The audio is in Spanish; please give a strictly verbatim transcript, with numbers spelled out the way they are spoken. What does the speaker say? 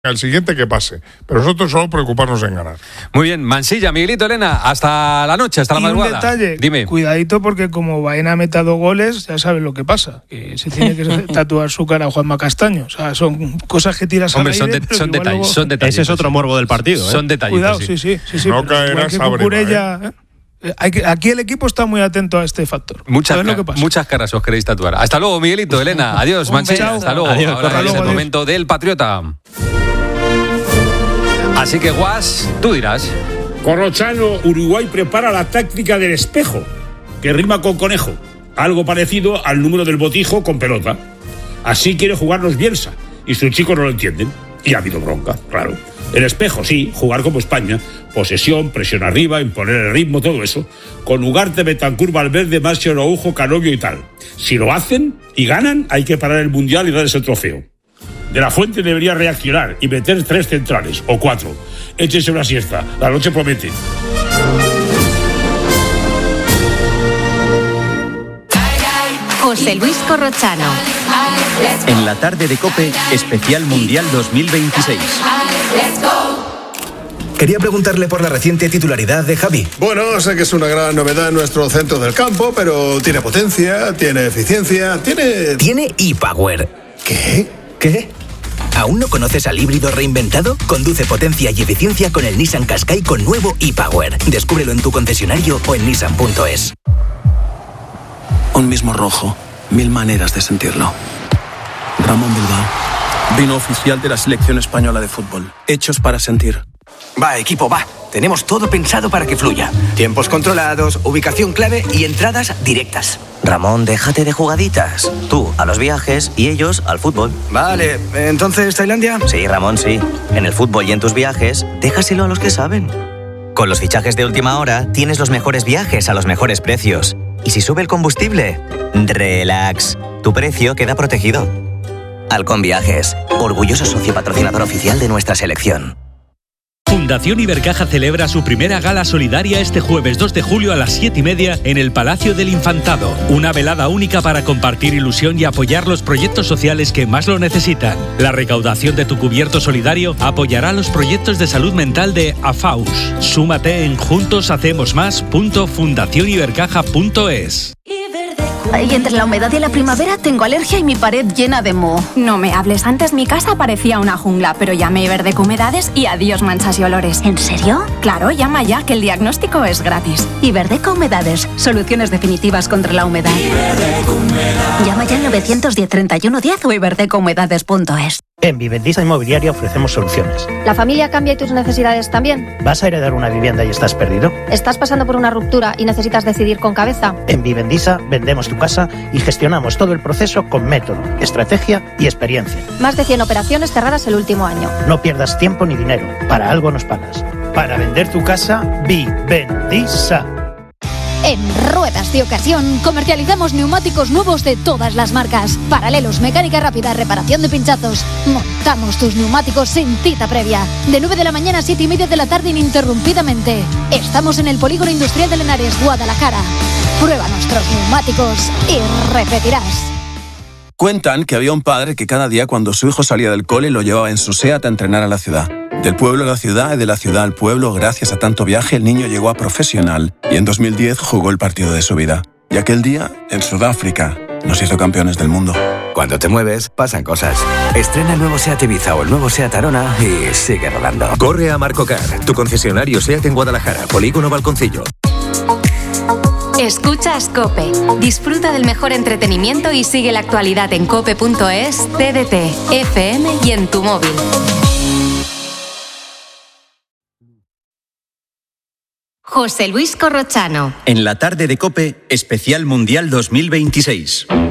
al siguiente que pase, pero nosotros solo preocuparnos en ganar. Muy bien, Mansilla, Miguelito, Elena, hasta la noche, hasta la madrugada. Un detalle, dime. Cuidadito porque como Baena meta dos goles, ya sabes lo que pasa, que se tiene que tatuar su cara a Juanma Castaño, o sea, son cosas que tiras Hombre, al aire. Hombre, son, de, son detalles, luego... son detalles. Ese es otro morbo del partido, ¿eh? Son detalles. Cuidado, sí, sí, sí, sí no caerás a Cucurella, ¿eh? Hay que, aquí el equipo está muy atento a este factor. Muchas, ca- lo que pasa? muchas caras os queréis tatuar. Hasta luego, Miguelito, Elena. Adiós, Mansilla. Hasta luego. Adiós, Ahora hasta es luego, el momento del Patriota. Así que, Guas, tú dirás. Corrochano, Uruguay prepara la táctica del espejo, que rima con conejo. Algo parecido al número del botijo con pelota. Así quiere jugarnos Bielsa, y sus chicos no lo entienden. Y ha habido bronca, claro. El espejo, sí, jugar como España. Posesión, presión arriba, imponer el ritmo, todo eso. Con Ugarte, Betancur, Valverde, Masio, Araujo, Canovio y tal. Si lo hacen y ganan, hay que parar el Mundial y darles el trofeo. De la Fuente debería reaccionar y meter tres centrales, o cuatro. Échense una siesta, la noche promete. José Luis Corrochano. En la tarde de COPE, especial Mundial dos mil veintiséis. Quería preguntarle por la reciente titularidad de Javi. Bueno, sé que es una gran novedad en nuestro centro del campo, pero tiene potencia, tiene eficiencia, tiene... Tiene ePower. ¿Qué? ¿Qué? ¿Aún no conoces al híbrido reinventado? Conduce potencia y eficiencia con el Nissan Qashqai con nuevo ePower. Descúbrelo en tu concesionario o en nissan punto es. Un mismo rojo, mil maneras de sentirlo. Ramón Bilbao, vino oficial de la selección española de fútbol. Hechos para sentir. Va, equipo, va. Tenemos todo pensado para que fluya. Tiempos controlados, ubicación clave y entradas directas. Ramón, déjate de jugaditas. Tú a los viajes y ellos al fútbol. Vale, ¿entonces Tailandia? Sí, Ramón, sí. En el fútbol y en tus viajes, déjaselo a los que saben. Con los fichajes de última hora, tienes los mejores viajes a los mejores precios. Y si sube el combustible, relax. Tu precio queda protegido. Halcón Viajes, orgulloso socio patrocinador oficial de nuestra selección. Fundación Ibercaja celebra su primera gala solidaria este jueves dos de julio a las siete y media en el Palacio del Infantado. Una velada única para compartir ilusión y apoyar los proyectos sociales que más lo necesitan. La recaudación de tu cubierto solidario apoyará los proyectos de salud mental de AFAUS. Súmate en juntos hacemos más punto fundación ibercaja punto es. Y entre la humedad y la primavera tengo alergia y mi pared llena de moho. No me hables, antes mi casa parecía una jungla, pero llamé Iberdeco Humedades y adiós manchas y olores. ¿En serio? Claro, llama ya, que el diagnóstico es gratis. Iberdeco Humedades, soluciones definitivas contra la humedad. Llama ya al nueve uno cero, treinta y uno diez o iberdeco humedades punto es. En Vivendiza Inmobiliaria ofrecemos soluciones. ¿La familia cambia y tus necesidades también? ¿Vas a heredar una vivienda y estás perdido? ¿Estás pasando por una ruptura y necesitas decidir con cabeza? En Vivendiza vendemos tu casa y gestionamos todo el proceso con método, estrategia y experiencia. Más de cien operaciones cerradas el último año. No pierdas tiempo ni dinero. Para algo nos pagas. Para vender tu casa, Vivendiza. En Ruedas de Ocasión comercializamos neumáticos nuevos de todas las marcas. Paralelos, mecánica rápida, reparación de pinchazos. Montamos tus neumáticos sin cita previa. De nueve de la mañana a siete y media de la tarde ininterrumpidamente. Estamos en el Polígono Industrial de Lenares, Guadalajara. Prueba nuestros neumáticos y repetirás. Cuentan que había un padre que cada día cuando su hijo salía del cole lo llevaba en su SEAT a entrenar a la ciudad. Del pueblo a la ciudad y de la ciudad al pueblo, gracias a tanto viaje, el niño llegó a profesional y en dos mil diez jugó el partido de su vida. Y aquel día, en Sudáfrica, nos hizo campeones del mundo. Cuando te mueves, pasan cosas. Estrena el nuevo SEAT Ibiza o el nuevo SEAT Arona y sigue rodando. Corre a Marcocar, tu concesionario SEAT en Guadalajara, Polígono Balconcillo. Escuchas COPE. Disfruta del mejor entretenimiento y sigue la actualidad en cope punto es, T D T, F M y en tu móvil. José Luis Corrochano. En la tarde de COPE, especial Mundial dos mil veintiséis.